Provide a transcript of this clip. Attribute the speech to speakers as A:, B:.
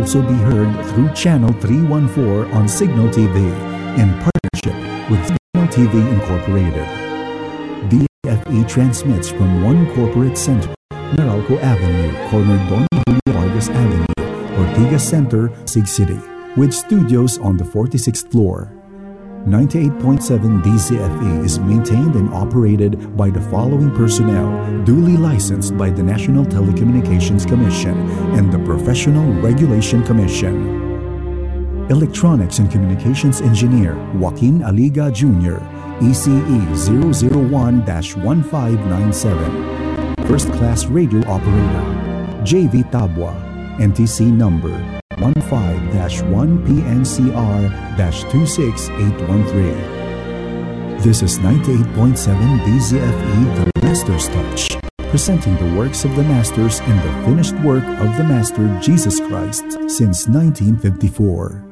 A: also be heard through Channel 314 on Signal TV in partnership with Signal TV Incorporated. DFE transmits from one corporate center, Meralco Avenue, corner Don Julio Vargas Avenue, Ortigas Center, Sig City, with studios on the 46th floor. 98.7 DZFE is maintained and operated by the following personnel, duly licensed by the National Telecommunications Commission and the Professional Regulation Commission. Electronics and Communications Engineer Joaquin Aliga Jr., ECE 001-1597. First Class Radio Operator JV Tabwa, NTC number 15-1PNCR-26813. This is 98.7 DZFE, The Master's Touch, presenting the works of the Masters and the finished work of the Master Jesus Christ since 1954.